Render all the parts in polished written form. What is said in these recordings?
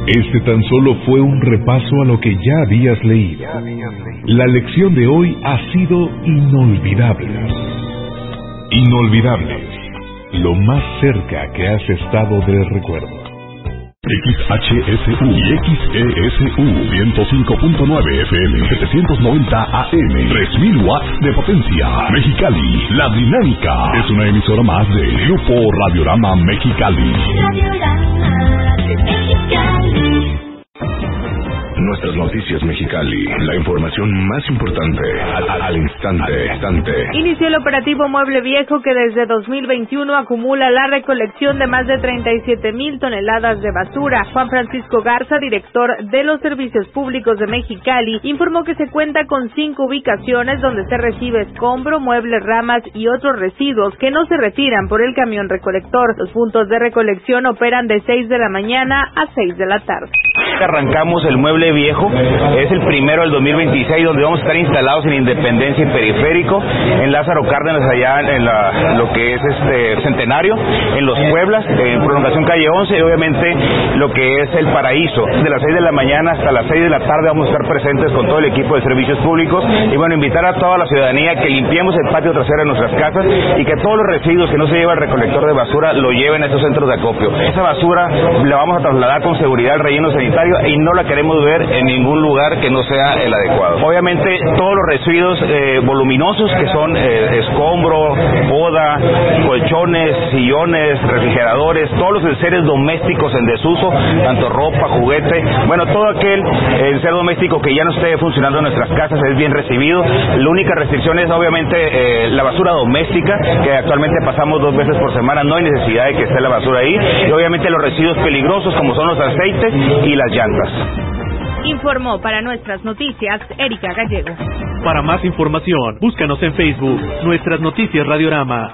Este tan solo fue un repaso a lo que ya habías leído. La lección de hoy ha sido inolvidable. Inolvidables, lo más cerca que has estado del recuerdo. XHSU y XESU 105.9 FM 790 AM 3000 watts de potencia. Mexicali, La Dinámica es una emisora más de Grupo Radiorama Mexicali. Radiorama de Mexicali. Nuestras noticias Mexicali, la información más importante al instante. Inició el operativo Mueble Viejo, que desde 2021 acumula la recolección de más de 37,000 toneladas de basura. Juan Francisco Garza, director de los Servicios Públicos de Mexicali, informó que se cuenta con 5 ubicaciones donde se recibe escombro, muebles, ramas y otros residuos que no se retiran por el camión recolector. Los puntos de recolección operan de 6 de la mañana a 6 de la tarde. Arrancamos el Mueble Viejo, es el primero del 2026, donde vamos a estar instalados en Independencia y Periférico, en Lázaro Cárdenas, allá en lo que es Centenario, en Los Pueblas, en Prolongación Calle 11, y obviamente lo que es el Paraíso. De las 6 de la mañana hasta las 6 de la tarde vamos a estar presentes con todo el equipo de servicios públicos, y bueno, invitar a toda la ciudadanía que limpiemos el patio trasero de nuestras casas, y que todos los residuos que no se lleva el recolector de basura lo lleven a estos centros de acopio. Esa basura la vamos a trasladar con seguridad al relleno sanitario, y no la queremos ver en ningún lugar que no sea el adecuado. Obviamente todos los residuos voluminosos, que son escombro, poda, colchones, sillones, refrigeradores, todos los enseres domésticos en desuso, tanto ropa, juguete, bueno, todo aquel enser doméstico que ya no esté funcionando en nuestras casas es bien recibido. La única restricción es obviamente la basura doméstica, que actualmente pasamos 2 veces por semana, no hay necesidad de que esté la basura ahí, y obviamente los residuos peligrosos como son los aceites y las llantas. Informó para nuestras noticias Erika Gallego. Para más información, búscanos en Facebook, Nuestras Noticias Radiorama.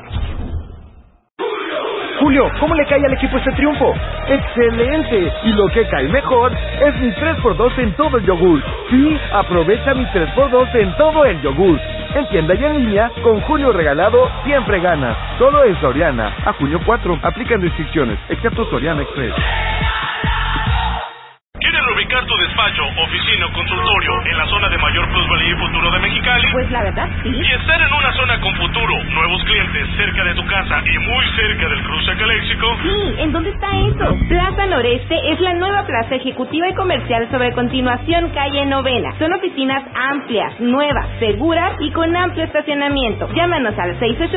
Julio, ¿cómo le cae al equipo este triunfo? ¡Excelente! Y lo que cae mejor es mi 3x2 en todo el yogur. Sí, aprovecha mi 3x2 en todo el yogur. En tienda y en línea, con Julio regalado, siempre ganas. Solo en Soriana. A junio 4, aplican restricciones, excepto Soriana Express. ¿Quieren ubicar tu despacho, oficina o consultorio en la zona de mayor plusvalía y futuro de Mexicali? Pues la verdad, sí. Y estar en una zona con futuro, nuevos clientes, cerca de tu casa y muy cerca del cruce Caléxico. Sí, ¿en dónde está eso? Plaza Noreste es la nueva plaza ejecutiva y comercial sobre Continuación Calle Novena. Son oficinas amplias, nuevas, seguras y con amplio estacionamiento. Llámanos al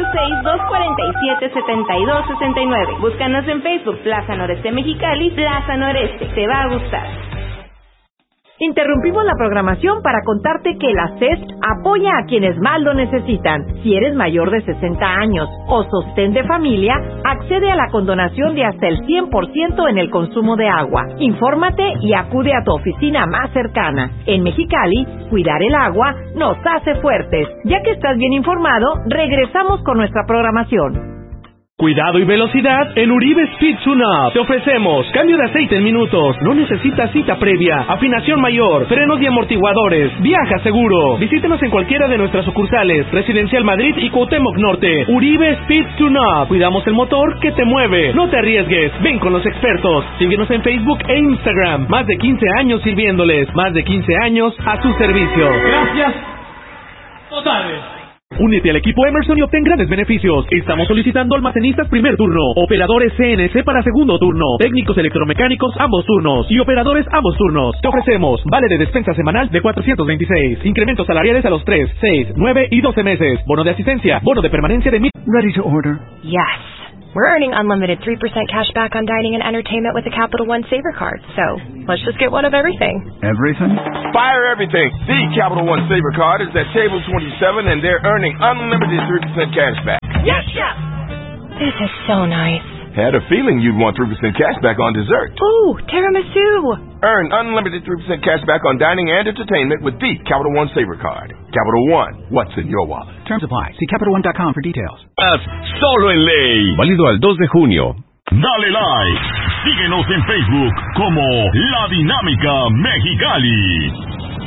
686-247-7269. Búscanos en Facebook, Plaza Noreste Mexicali, Plaza Noreste. Te va a gustar. Interrumpimos la programación para contarte que la CES apoya a quienes más lo necesitan. Si eres mayor de 60 años o sostén de familia, accede a la condonación de hasta el 100% en el consumo de agua. Infórmate y acude a tu oficina más cercana. En Mexicali, cuidar el agua nos hace fuertes. Ya que estás bien informado, regresamos con nuestra programación. Cuidado y velocidad en Uribe Speed Tune-Up. Te ofrecemos cambio de aceite en minutos, no necesitas cita previa, afinación mayor, frenos y amortiguadores. Viaja seguro. Visítenos en cualquiera de nuestras sucursales, Residencial Madrid y Cuauhtémoc Norte. Uribe Speed Tune-Up. Cuidamos el motor que te mueve. No te arriesgues. Ven con los expertos. Síguenos en Facebook e Instagram. Más de 15 años sirviéndoles. Más de 15 años a tu servicio. Gracias totales. Únete al equipo Emerson y obtén grandes beneficios. Estamos solicitando almacenistas primer turno, operadores CNC para segundo turno, técnicos electromecánicos ambos turnos y operadores ambos turnos. Te ofrecemos vale de despensa semanal de 426, incrementos salariales a los 3, 6, 9 y 12 meses, bono de asistencia, bono de permanencia de Ready to order? Yes. We're earning unlimited 3% cash back on dining and entertainment with the Capital One Saver Card. So, let's just get one of everything. Everything? Fire everything. The Capital One Saver Card is at table 27 and they're earning unlimited 3% cash back. Yes, chef! This is so nice. Had a feeling you'd want 3% cash back on dessert. Ooh, tiramisu! Earn unlimited 3% cash back on dining and entertainment with the Capital One Saver Card. Capital One, what's in your wallet? Terms apply. See CapitalOne.com for details. Solo en ley. Válido al 2 de junio. Dale like. Síguenos en Facebook como La Dinámica Mexicali.